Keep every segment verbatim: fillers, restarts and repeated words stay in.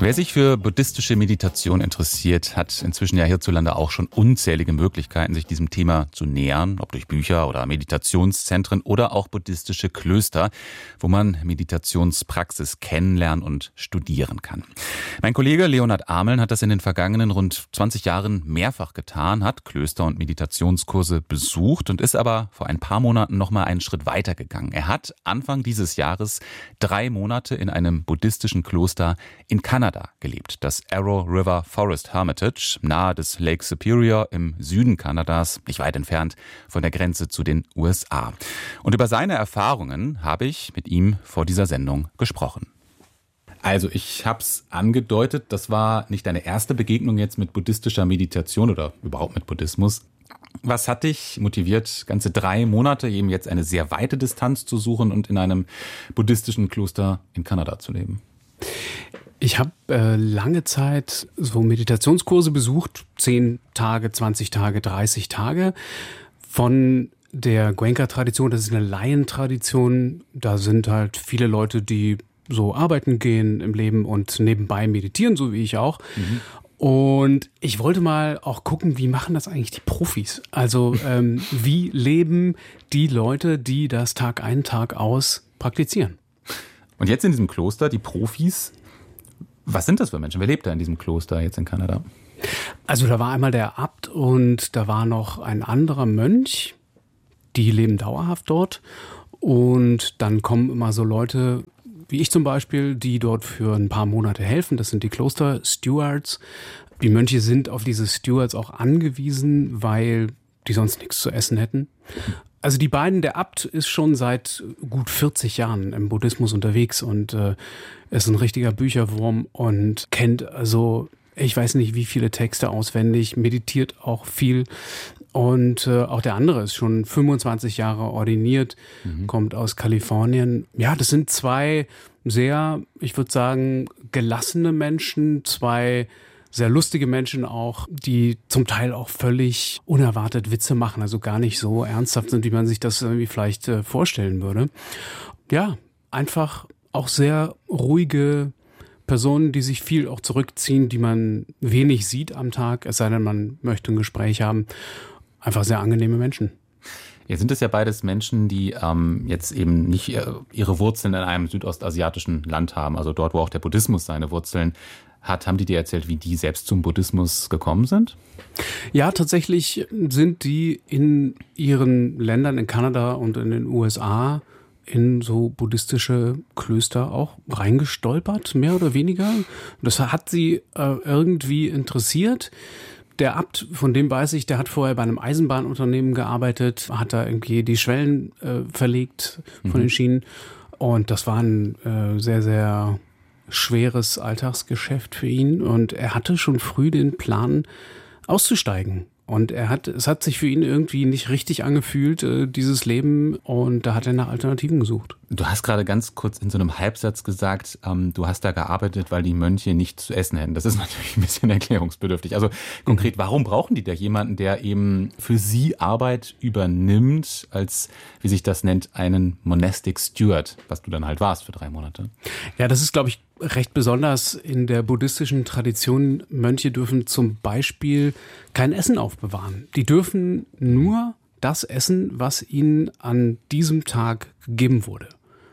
Wer sich für buddhistische Meditation interessiert, hat inzwischen ja hierzulande auch schon unzählige Möglichkeiten, sich diesem Thema zu nähern, ob durch Bücher oder Meditationszentren oder auch buddhistische Klöster, wo man Meditationspraxis kennenlernen und studieren kann. Mein Kollege Leonhard Ameln hat das in den vergangenen rund zwanzig Jahren mehrfach getan, hat Klöster und Meditationskurse besucht und ist aber vor ein paar Monaten noch mal einen Schritt weiter gegangen. Er hat Anfang dieses Jahres drei Monate in einem buddhistischen Kloster in Kanada gelebt, das Arrow River Forest Hermitage, nahe des Lake Superior im Süden Kanadas, nicht weit entfernt von der Grenze zu den U S A. Und über seine Erfahrungen habe ich mit ihm vor dieser Sendung gesprochen. Also ich habe es angedeutet, das war nicht deine erste Begegnung jetzt mit buddhistischer Meditation oder überhaupt mit Buddhismus. Was hat dich motiviert, ganze drei Monate eben jetzt eine sehr weite Distanz zu suchen und in einem buddhistischen Kloster in Kanada zu leben? Ich habe äh, lange Zeit so Meditationskurse besucht, zehn Tage, zwanzig Tage, dreißig Tage von der Goenka-Tradition. Das ist eine Laientradition. Da sind halt viele Leute, die so arbeiten gehen im Leben und nebenbei meditieren, so wie ich auch. Mhm. Und ich wollte mal auch gucken, wie machen das eigentlich die Profis? Also ähm, wie leben die Leute, die das Tag ein, Tag aus praktizieren? Und jetzt in diesem Kloster, die Profis, was sind das für Menschen? Wer lebt da in diesem Kloster jetzt in Kanada? Also da war einmal der Abt und da war noch ein anderer Mönch. Die leben dauerhaft dort. Und dann kommen immer so Leute, wie ich zum Beispiel, die dort für ein paar Monate helfen. Das sind die Kloster-Stewards. Die Mönche sind auf diese Stewards auch angewiesen, weil die sonst nichts zu essen hätten. Also die beiden, der Abt ist schon seit gut vierzig Jahren im Buddhismus unterwegs und äh, ist ein richtiger Bücherwurm und kennt also, ich weiß nicht, wie viele Texte auswendig, meditiert auch viel. Und äh, auch der andere ist schon fünfundzwanzig Jahre ordiniert, mhm. kommt aus Kalifornien. Ja, das sind zwei sehr, ich würde sagen, gelassene Menschen, zwei sehr lustige Menschen auch, die zum Teil auch völlig unerwartet Witze machen, also gar nicht so ernsthaft sind, wie man sich das irgendwie vielleicht äh, vorstellen würde. Ja, einfach auch sehr ruhige Personen, die sich viel auch zurückziehen, die man wenig sieht am Tag, es sei denn, man möchte ein Gespräch haben. Einfach sehr angenehme Menschen. Jetzt sind es ja beides Menschen, die ähm, jetzt eben nicht ihre Wurzeln in einem südostasiatischen Land haben, also dort, wo auch der Buddhismus seine Wurzeln hat. Haben die dir erzählt, wie die selbst zum Buddhismus gekommen sind? Ja, tatsächlich sind die in ihren Ländern, in Kanada und in den U S A, in so buddhistische Klöster auch reingestolpert, mehr oder weniger. Das hat sie äh, irgendwie interessiert. Der Abt, von dem weiß ich, der hat vorher bei einem Eisenbahnunternehmen gearbeitet, hat da irgendwie die Schwellen äh, verlegt von mhm. den Schienen. Und das war ein äh, sehr, sehr schweres Alltagsgeschäft für ihn. Und er hatte schon früh den Plan, auszusteigen. Und er hat, es hat sich für ihn irgendwie nicht richtig angefühlt, äh, dieses Leben. Und da hat er nach Alternativen gesucht. Du hast gerade ganz kurz in so einem Halbsatz gesagt, ähm, du hast da gearbeitet, weil die Mönche nichts zu essen hätten. Das ist natürlich ein bisschen erklärungsbedürftig. Also konkret, warum brauchen die da jemanden, der eben für sie Arbeit übernimmt, als, wie sich das nennt, einen Monastic Steward, was du dann halt warst für drei Monate? Ja, das ist, glaube ich, recht besonders in der buddhistischen Tradition. Mönche dürfen zum Beispiel kein Essen aufbewahren. Die dürfen nur das essen, was ihnen an diesem Tag gegeben wurde.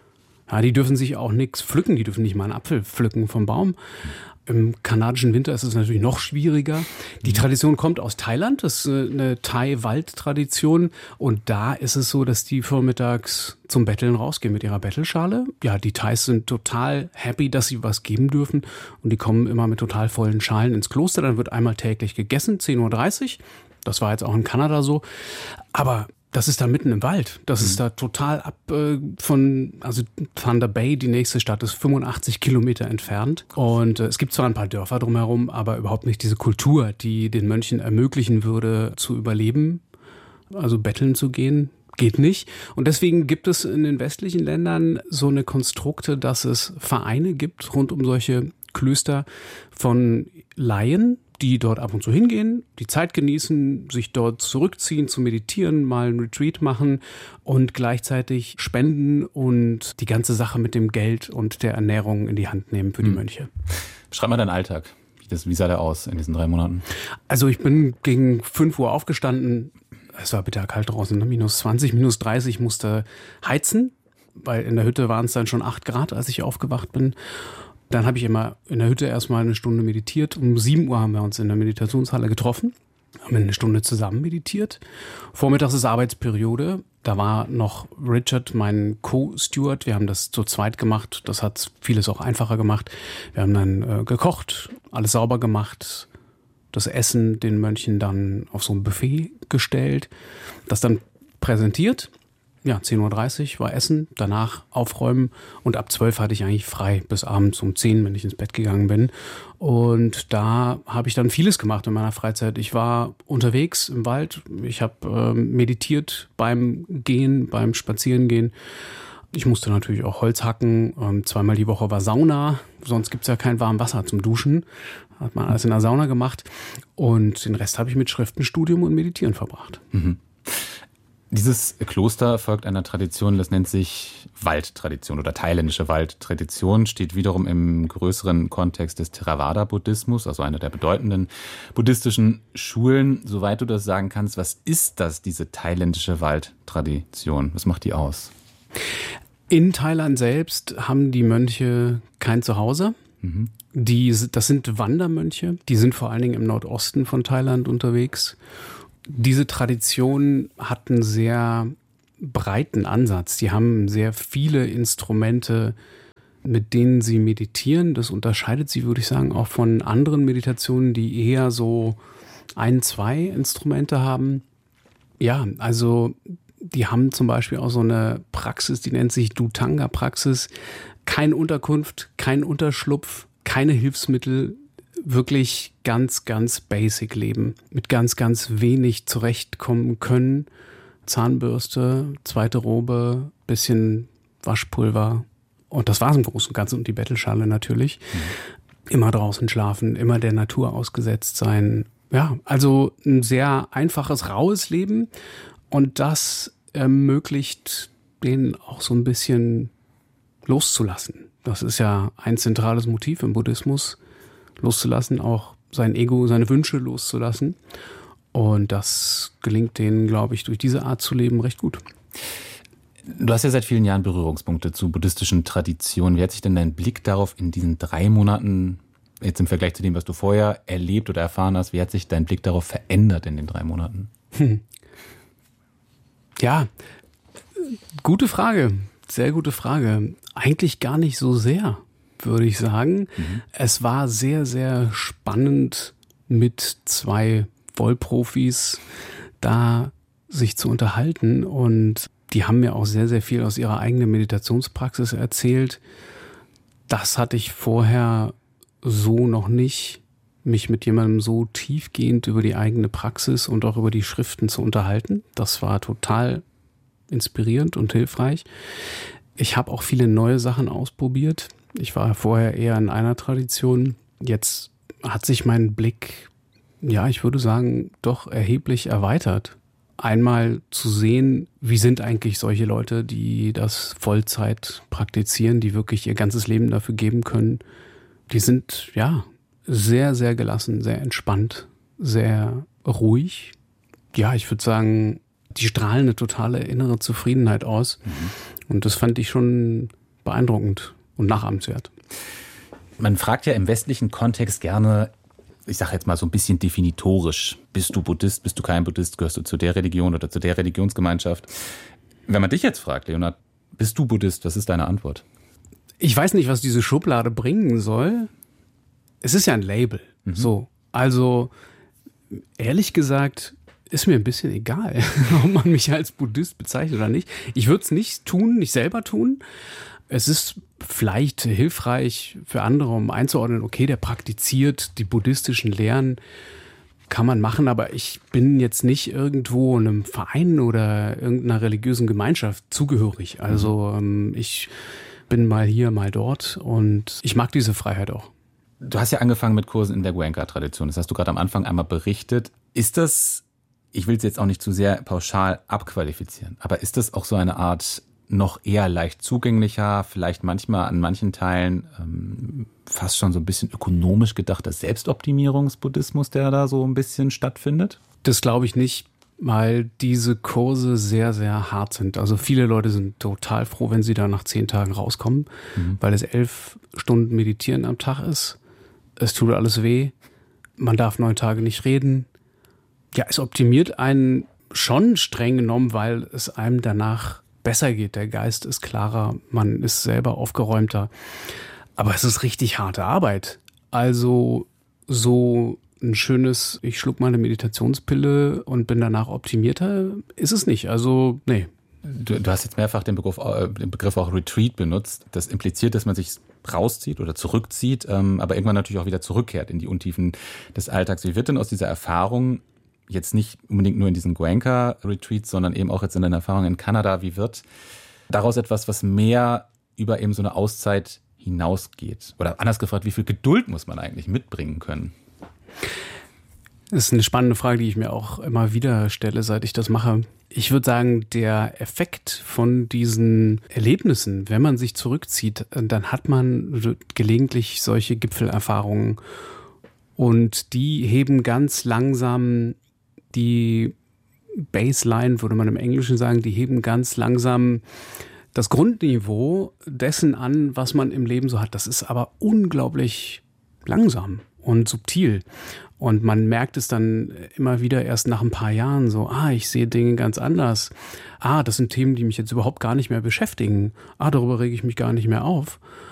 Ja, die dürfen sich auch nichts pflücken, die dürfen nicht mal einen Apfel pflücken vom Baum. Im kanadischen Winter ist es natürlich noch schwieriger. Die Tradition kommt aus Thailand, das ist eine Thai-Wald-Tradition. Und da ist es so, dass die vormittags zum Betteln rausgehen mit ihrer Bettelschale. Ja, die Thais sind total happy, dass sie was geben dürfen. Und die kommen immer mit total vollen Schalen ins Kloster. Dann wird einmal täglich gegessen, zehn Uhr dreißig. Das war jetzt auch in Kanada so. Aber das ist da mitten im Wald. Das mhm. ist da total ab äh, von, also Thunder Bay, die nächste Stadt, ist fünfundachtzig Kilometer entfernt. Und äh, es gibt zwar ein paar Dörfer drumherum, aber überhaupt nicht diese Kultur, die den Mönchen ermöglichen würde, zu überleben, also betteln zu gehen. Geht nicht. Und deswegen gibt es in den westlichen Ländern so eine Konstrukte, dass es Vereine gibt rund um solche Klöster von Laien, die dort ab und zu hingehen, die Zeit genießen, sich dort zurückziehen, zu meditieren, mal ein Retreat machen und gleichzeitig spenden und die ganze Sache mit dem Geld und der Ernährung in die Hand nehmen für die Mönche. Beschreib mal deinen Alltag. Wie sah der aus in diesen drei Monaten? Also ich bin gegen fünf Uhr aufgestanden. Es war bitterkalt draußen, ne? minus zwanzig, minus dreißig, musste heizen, weil in der Hütte waren es dann schon acht Grad, als ich aufgewacht bin. Dann habe ich immer in der Hütte erstmal eine Stunde meditiert. Um sieben Uhr haben wir uns in der Meditationshalle getroffen, haben eine Stunde zusammen meditiert. Vormittags ist Arbeitsperiode. Da war noch Richard, mein Co-Steward. Wir haben das zu zweit gemacht. Das hat vieles auch einfacher gemacht. Wir haben dann äh, gekocht, alles sauber gemacht, das Essen den Mönchen dann auf so ein Buffet gestellt, das dann präsentiert. Ja, zehn Uhr dreißig war Essen, danach aufräumen und ab zwölf hatte ich eigentlich frei bis abends um zehn, wenn ich ins Bett gegangen bin. Und da habe ich dann vieles gemacht in meiner Freizeit. Ich war unterwegs im Wald, ich habe äh, meditiert beim Gehen, beim Spazierengehen. Ich musste natürlich auch Holz hacken, ähm, zweimal die Woche war Sauna, sonst gibt's ja kein warmes Wasser zum Duschen. Hat man alles in der Sauna gemacht und den Rest habe ich mit Schriftenstudium und Meditieren verbracht. Mhm. Dieses Kloster folgt einer Tradition, das nennt sich Waldtradition oder thailändische Waldtradition, steht wiederum im größeren Kontext des Theravada-Buddhismus, also einer der bedeutenden buddhistischen Schulen. Soweit du das sagen kannst, was ist das, diese thailändische Waldtradition? Was macht die aus? In Thailand selbst haben die Mönche kein Zuhause. Mhm. Die, das sind Wandermönche, die sind vor allen Dingen im Nordosten von Thailand unterwegs. Diese Tradition hat einen sehr breiten Ansatz. Die haben sehr viele Instrumente, mit denen sie meditieren. Das unterscheidet sie, würde ich sagen, auch von anderen Meditationen, die eher so ein, zwei Instrumente haben. Ja, also die haben zum Beispiel auch so eine Praxis, die nennt sich Dhutanga-Praxis. Keine Unterkunft, kein Unterschlupf, keine Hilfsmittel, wirklich ganz, ganz basic leben, mit ganz, ganz wenig zurechtkommen können. Zahnbürste, zweite Robe, bisschen Waschpulver und das war's im Großen und Ganzen und die Bettelschale natürlich. Mhm. Immer draußen schlafen, immer der Natur ausgesetzt sein. Ja, also ein sehr einfaches, raues Leben und das ermöglicht denen auch so ein bisschen loszulassen. Das ist ja ein zentrales Motiv im Buddhismus, loszulassen, auch sein Ego, seine Wünsche loszulassen. Und das gelingt denen, glaube ich, durch diese Art zu leben recht gut. Du hast ja seit vielen Jahren Berührungspunkte zu buddhistischen Traditionen. Wie hat sich denn dein Blick darauf in diesen drei Monaten, jetzt im Vergleich zu dem, was du vorher erlebt oder erfahren hast, wie hat sich dein Blick darauf verändert in den drei Monaten? Hm. Ja, gute Frage. Sehr gute Frage. Eigentlich gar nicht so sehr, würde ich sagen. Mhm. Es war sehr, sehr spannend, mit zwei Vollprofis da sich zu unterhalten. Und die haben mir auch sehr, sehr viel aus ihrer eigenen Meditationspraxis erzählt. Das hatte ich vorher so noch nicht, mich mit jemandem so tiefgehend über die eigene Praxis und auch über die Schriften zu unterhalten. Das war total inspirierend und hilfreich. Ich habe auch viele neue Sachen ausprobiert. Ich war vorher eher in einer Tradition. Jetzt hat sich mein Blick, ja, ich würde sagen, doch erheblich erweitert. Einmal zu sehen, wie sind eigentlich solche Leute, die das Vollzeit praktizieren, die wirklich ihr ganzes Leben dafür geben können. Die sind, ja, sehr, sehr gelassen, sehr entspannt, sehr ruhig. Ja, ich würde sagen, die strahlen eine totale innere Zufriedenheit aus. Mhm. Und das fand ich schon beeindruckend und nachahmenswert. Man fragt ja im westlichen Kontext gerne, ich sage jetzt mal so ein bisschen definitorisch, bist du Buddhist, bist du kein Buddhist, gehörst du zu der Religion oder zu der Religionsgemeinschaft? Wenn man dich jetzt fragt, Leonhard, bist du Buddhist, was ist deine Antwort? Ich weiß nicht, was diese Schublade bringen soll. Es ist ja ein Label. Mhm. So, also ehrlich gesagt ist mir ein bisschen egal, ob man mich als Buddhist bezeichnet oder nicht. Ich würde es nicht tun, nicht selber tun. Es ist vielleicht hilfreich für andere, um einzuordnen, okay, der praktiziert die buddhistischen Lehren, kann man machen, aber ich bin jetzt nicht irgendwo einem Verein oder irgendeiner religiösen Gemeinschaft zugehörig. Also ähm, ich bin mal hier, mal dort und ich mag diese Freiheit auch. Du hast ja angefangen mit Kursen in der Goenka-Tradition. Das hast du gerade am Anfang einmal berichtet. Ist das, ich will es jetzt auch nicht zu sehr pauschal abqualifizieren, aber ist das auch so eine Art noch eher leicht zugänglicher, vielleicht manchmal an manchen Teilen ähm, fast schon so ein bisschen ökonomisch gedachter Selbstoptimierungsbuddhismus, der da so ein bisschen stattfindet? Das glaube ich nicht, weil diese Kurse sehr, sehr hart sind. Also viele Leute sind total froh, wenn sie da nach zehn Tagen rauskommen, mhm. weil es elf Stunden Meditieren am Tag ist. Es tut alles weh. Man darf neun Tage nicht reden. Ja, es optimiert einen schon streng genommen, weil es einem danach besser geht. Der Geist ist klarer, man ist selber aufgeräumter. Aber es ist richtig harte Arbeit. Also so ein schönes, ich schluck mal eine Meditationspille und bin danach optimierter, ist es nicht. Also, nee. Du, du hast jetzt mehrfach den Begriff, äh, den Begriff auch Retreat benutzt. Das impliziert, dass man sich rauszieht oder zurückzieht, ähm, aber irgendwann natürlich auch wieder zurückkehrt in die Untiefen des Alltags. Wie wird denn aus dieser Erfahrung, jetzt nicht unbedingt nur in diesen Goenka-Retreats, sondern eben auch jetzt in deiner Erfahrung in Kanada, wie wird daraus etwas, was mehr über eben so eine Auszeit hinausgeht? Oder anders gefragt, wie viel Geduld muss man eigentlich mitbringen können? Das ist eine spannende Frage, die ich mir auch immer wieder stelle, seit ich das mache. Ich würde sagen, der Effekt von diesen Erlebnissen, wenn man sich zurückzieht, dann hat man gelegentlich solche Gipfelerfahrungen. Und die heben ganz langsam die Baseline, würde man im Englischen sagen, die heben ganz langsam das Grundniveau dessen an, was man im Leben so hat. Das ist aber unglaublich langsam und subtil. Und man merkt es dann immer wieder erst nach ein paar Jahren so, ah, ich sehe Dinge ganz anders. Ah, das sind Themen, die mich jetzt überhaupt gar nicht mehr beschäftigen. Ah, darüber rege ich mich gar nicht mehr auf.